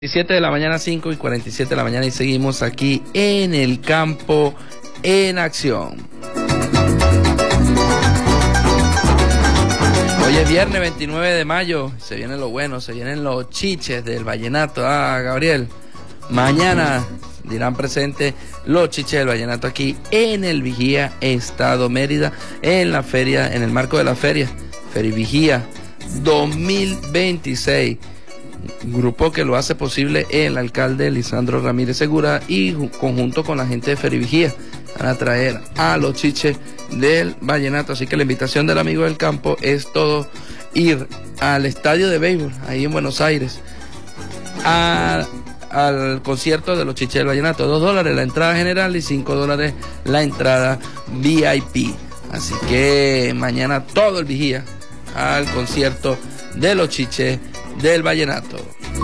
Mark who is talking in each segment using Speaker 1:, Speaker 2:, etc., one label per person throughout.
Speaker 1: 7 de la mañana, 5:47 de la mañana, y seguimos aquí en el campo en acción. Hoy es viernes 29 de mayo, se viene lo bueno, se vienen los chiches del vallenato. Gabriel, mañana dirán presente los chiches del vallenato aquí en el Vigía, Estado Mérida, en la feria, en el marco de la feria Vigía 2026. Grupo que lo hace posible el alcalde Lisandro Ramírez Segura y conjunto con la gente de Ferivigía van a traer a los chiches del vallenato. Así que la invitación del amigo del campo es todo ir al estadio de béisbol ahí en Buenos Aires al concierto de los chiches del vallenato. $2 la entrada general y $5 la entrada VIP. Así que mañana todo el Vigía al concierto de los chiches del vallenato.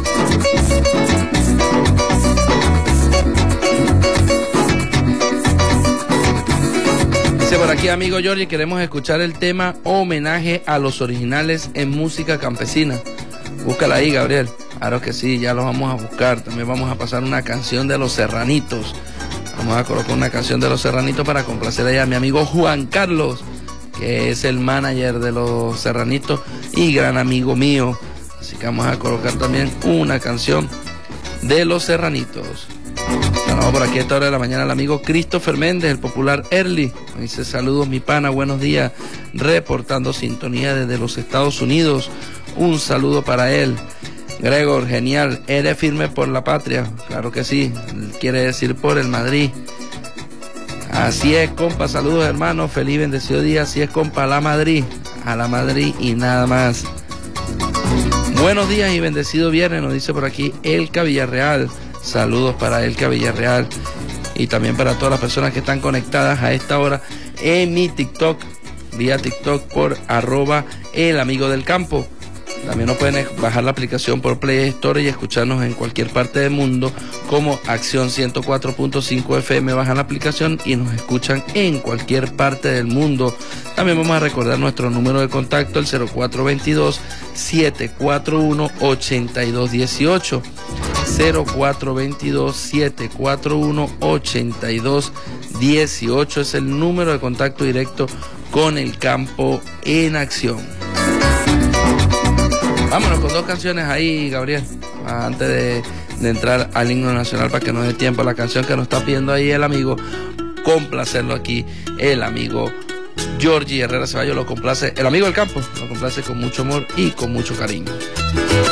Speaker 1: Dice por aquí, amigo Giorgi, queremos escuchar el tema Homenaje a los originales en música campesina. Búscala ahí, Gabriel. Claro que sí, ya lo vamos a buscar. También vamos a pasar una canción de los Serranitos. Vamos a colocar una canción de los Serranitos para complacer allá a mi amigo Juan Carlos, que es el manager de los Serranitos y gran amigo mío. Así que vamos a colocar también una canción de los Serranitos. Saludamos por aquí a esta hora de la mañana al amigo Christopher Méndez, el popular Early. Me dice: saludos mi pana, buenos días, reportando sintonía desde los Estados Unidos. Un saludo para él. Gregor, genial, eres firme por la patria. Claro que sí, quiere decir por el Madrid. Así es, compa, saludos hermanos, feliz bendecido día. Así es, compa, a la Madrid y nada más. Buenos días y bendecido viernes, nos dice por aquí Elka Villarreal. Saludos para Elka Villarreal y también para todas las personas que están conectadas a esta hora en mi TikTok, vía TikTok por @elamigodelcampo. También nos pueden bajar la aplicación por Play Store y escucharnos en cualquier parte del mundo como Acción 104.5 FM. Bajan la aplicación y nos escuchan en cualquier parte del mundo. También vamos a recordar nuestro número de contacto, el 0422-741-8218. 0422-741-8218 es el número de contacto directo con el campo en acción. Vámonos con dos canciones ahí, Gabriel, antes de entrar al himno nacional, para que nos dé tiempo. La canción que nos está pidiendo ahí el amigo, complacerlo aquí, el amigo Giorgi Herrera Ceballos, lo complace, el amigo del campo, lo complace con mucho amor y con mucho cariño.